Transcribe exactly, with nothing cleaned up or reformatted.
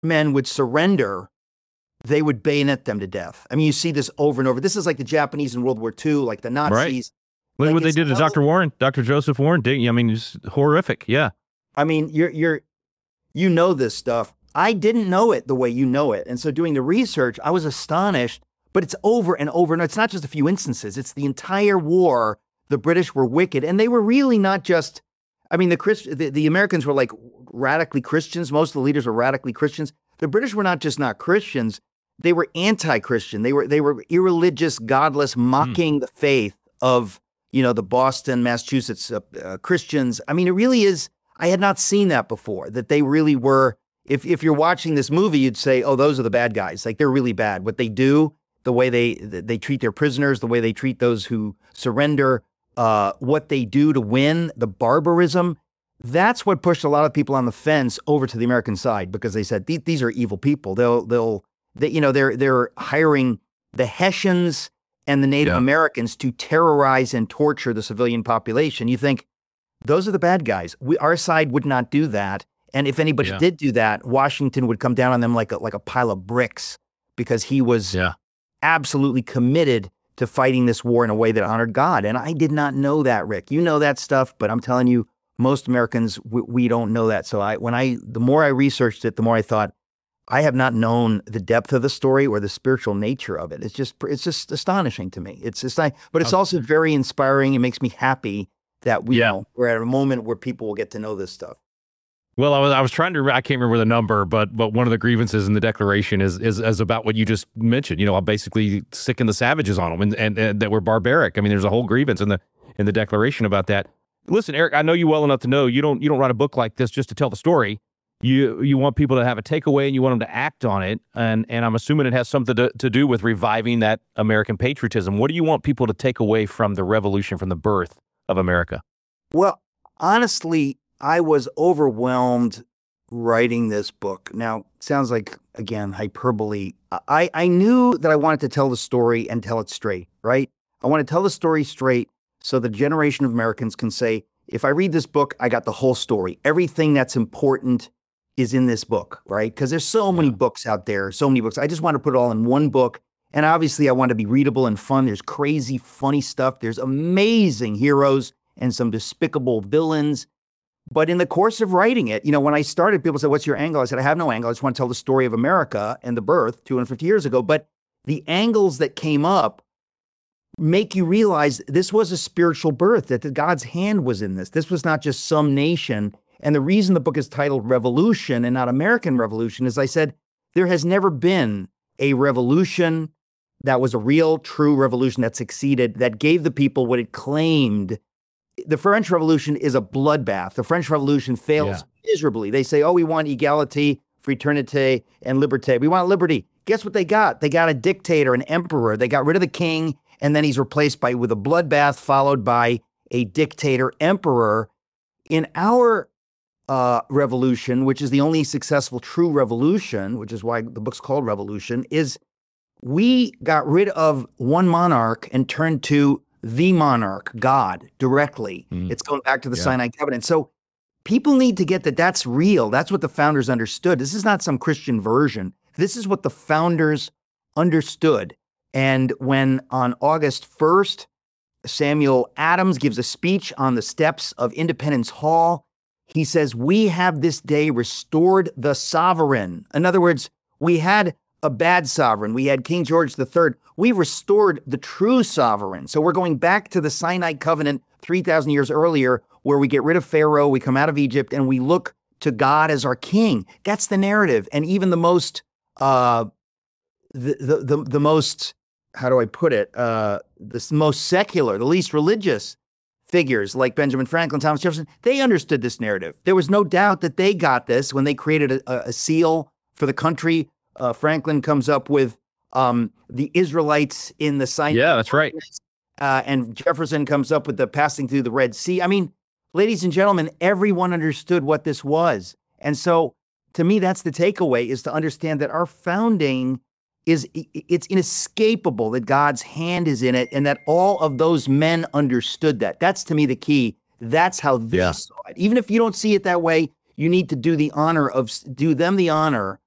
men would surrender, they would bayonet them to death. I mean, you see this over and over. This is like the Japanese in World War Two, like the Right. Nazis. Look Like what they it's did to hell- Doctor Warren, Doctor Joseph Warren. Did I mean, it's horrific. Yeah. I mean, you're you're you know this stuff. I didn't know it the way you know it. And so doing the research, I was astonished, but it's over and over. And it's not just a few instances. It's the entire war. The British were wicked, and they were really not just, I mean, the Christ, the, the Americans were like radically Christians. Most of the leaders were radically Christians. The British were not just not Christians. They were anti-Christian. They were, they were irreligious, godless, mocking mm. the faith of, you know, the Boston, Massachusetts uh, uh, Christians. I mean, it really is. I had not seen that before, that they really were. If if you're watching this movie, you'd say, oh, those are the bad guys. Like, they're really bad. What they do, the way they they treat their prisoners, the way they treat those who surrender, uh, what they do to win, the barbarism, that's what pushed a lot of people on the fence over to the American side, because they said, these are evil people. They'll, they'll, they, you know, they're they're hiring the Hessians and the Native Yeah. Americans to terrorize and torture the civilian population. You think, those are the bad guys. We, our side would not do that. And if anybody Yeah. did do that, Washington would come down on them like a, like a pile of bricks, because he was Yeah. absolutely committed to fighting this war in a way that honored God. And I did not know that, Rick. You know that stuff, but I'm telling you, most Americans, we, we don't know that. So I, when I, the more I researched it, the more I thought, I have not known the depth of the story or the spiritual nature of it. It's just, it's just astonishing to me. It's just like, but it's also very inspiring. It makes me happy that we, Yeah. you know, we're at a moment where people will get to know this stuff. Well, I was I was trying to I can't remember the number, but but one of the grievances in the Declaration is is, is about what you just mentioned. You know, basically sicking the savages on them and, and, and that were barbaric. I mean, there's a whole grievance in the in the Declaration about that. Listen, Eric, I know you well enough to know you don't you don't write a book like this just to tell the story. You you want people to have a takeaway and you want them to act on it. And and I'm assuming it has something to, to do with reviving that American patriotism. What do you want people to take away from the revolution, from the birth of America? Well, honestly, I was overwhelmed writing this book. Now, it sounds like, again, hyperbole. I, I knew that I wanted to tell the story and tell it straight, right? I want to tell the story straight so the generation of Americans can say, if I read this book, I got the whole story. Everything that's important is in this book, right? Because there's so many books out there, so many books. I just want to put it all in one book. And obviously, I want to be readable and fun. There's crazy, funny stuff. There's amazing heroes and some despicable villains. But in the course of writing it, you know, when I started, people said, what's your angle? I said, I have no angle. I just want to tell the story of America and the birth two hundred fifty years ago. But the angles that came up make you realize this was a spiritual birth, that God's hand was in this. This was not just some nation. And the reason the book is titled Revolution and not American Revolution is, I said, there has never been a revolution that was a real, true revolution that succeeded, that gave the people what it claimed. The French Revolution is a bloodbath. The French Revolution fails Yeah. miserably. They say, oh, we want equality, fraternité, and liberté. We want liberty. Guess what they got? They got a dictator, an emperor. They got rid of the king, and then he's replaced by with a bloodbath followed by a dictator emperor. In our uh, revolution, which is the only successful true revolution, which is why the book's called Revolution, is we got rid of one monarch and turned to the monarch, God, directly. Mm. It's going back to the Yeah. Sinai Covenant. So people need to get that that's real. That's what the founders understood. This is not some Christian version. This is what the founders understood. And when on August first, Samuel Adams gives a speech on the steps of Independence Hall, he says, we have this day restored the sovereign. In other words, we had a bad sovereign. We had King George the Third. We restored the true sovereign. So we're going back to the Sinai Covenant three thousand years earlier, where we get rid of Pharaoh, we come out of Egypt, and we look to God as our king. That's the narrative. And even the most, uh, the, the, the, the most, how do I put it? Uh, the most secular, the least religious figures like Benjamin Franklin, Thomas Jefferson, they understood this narrative. There was no doubt that they got this when they created a, a seal for the country. Uh, Franklin comes up with um, the Israelites in the Sinai. Yeah, that's right. Uh, and Jefferson comes up with the passing through the Red Sea. I mean, ladies and gentlemen, everyone understood what this was. And so to me, that's the takeaway, is to understand that our founding is, it's inescapable that God's hand is in it, and that all of those men understood that. That's to me the key. That's how they Yeah. saw it. Even if you don't see it that way, you need to do the honor of, do them the honor